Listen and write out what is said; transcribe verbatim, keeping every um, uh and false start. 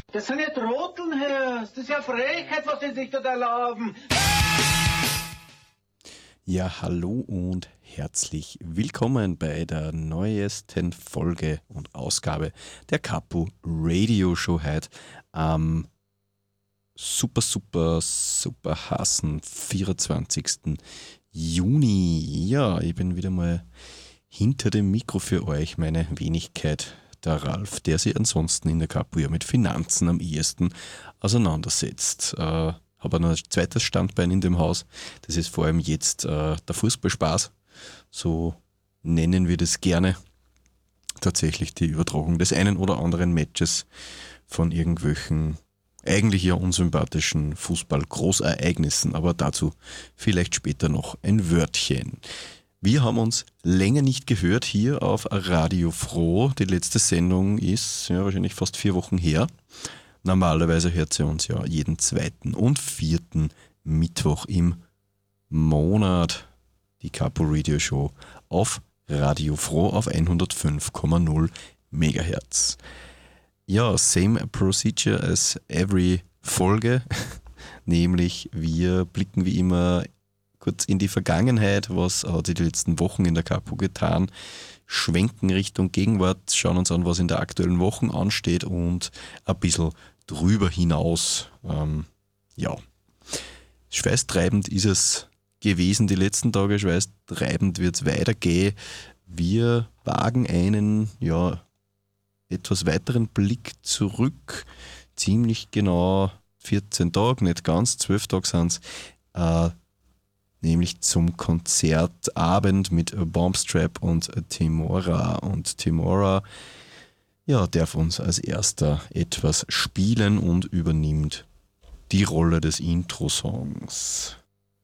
Das sind ja Trotteln, Herr. Das ist ja Frechheit, was Sie sich dort erlauben. Ja, hallo und herzlich willkommen bei der neuesten Folge und Ausgabe der Capo Radio Show heute am super, super, super heißen vierundzwanzigsten Juni. Ja, ich bin wieder mal hinter dem Mikro für euch, meine Wenigkeit, der Ralf, der sich ansonsten in der Capo ja mit Finanzen am ehesten auseinandersetzt. Äh, habe noch ein zweites Standbein in dem Haus. Das ist vor allem jetzt äh, der Fußballspaß. So nennen wir das gerne. Tatsächlich die Übertragung des einen oder anderen Matches von irgendwelchen eigentlich ja unsympathischen Fußball-Großereignissen. Aber dazu vielleicht später noch ein Wörtchen. Wir haben uns länger nicht gehört hier auf Radio Froh. Die letzte Sendung ist ja wahrscheinlich fast vier Wochen her. Normalerweise hört sie uns ja jeden zweiten und vierten Mittwoch im Monat, die Capo Radio Show auf Radio Froh auf hundertfünf Komma null Megahertz. Ja, same procedure as every Folge, nämlich wir blicken wie immer kurz in die Vergangenheit, was hat sich die letzten Wochen in der Capo getan, schwenken Richtung Gegenwart, schauen uns an, was in der aktuellen Woche ansteht und ein bisschen drüber hinaus. Ähm, ja, schweißtreibend ist es gewesen die letzten Tage, schweißtreibend wird es weitergehen. Wir wagen einen, ja, etwas weiteren Blick zurück, ziemlich genau vierzehn Tage, nicht ganz, zwölf Tage sind es, äh, nämlich zum Konzertabend mit Bombstrap und Timora. Und Timora, ja, darf uns als erster etwas spielen und übernimmt die Rolle des Intro-Songs.